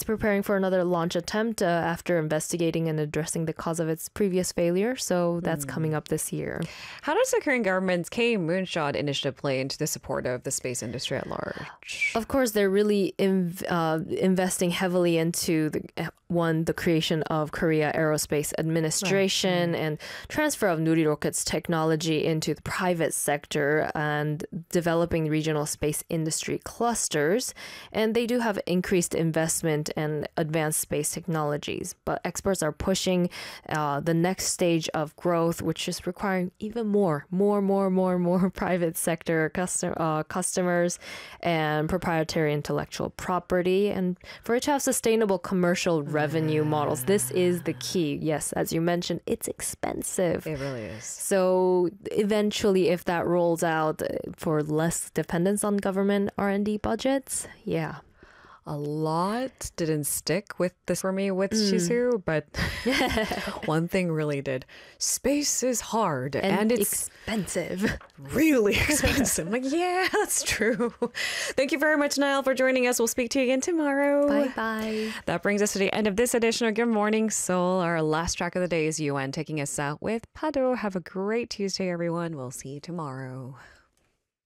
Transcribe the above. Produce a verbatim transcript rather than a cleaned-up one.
preparing for another launch attempt uh, after investigating and addressing the cause of its previous failure. So that's mm. coming up this year. How does the Korean government's K-Moonshot initiative play into the support of the space industry at large? Of course, they're really inv- uh, investing heavily into the one, the creation of Korea Aerospace Administration right. and transfer of Nuri Rocket's technology into the private sector and developing regional space industry clusters. And they do have increased investment and advanced space technologies. But experts are pushing uh, the next stage of growth, which is requiring even more, more, more, more, more private sector custom, uh, customers and proprietary intellectual property. And for it to have sustainable commercial revenue models, this is the key. Yes, as you mentioned, it's expensive. It really is. So eventually, if that rolls out for less dependence on government R and D budgets, yeah. A lot didn't stick with this for me with mm. Shizuru, but one thing really did. Space is hard and, and it's expensive. Really expensive. I'm like, yeah, that's true. Thank you very much, Niall, for joining us. We'll speak to you again tomorrow. Bye-bye. That brings us to the end of this edition of Good Morning Seoul. Our last track of the day is U N taking us out with Pado. Have a great Tuesday, everyone. We'll see you tomorrow.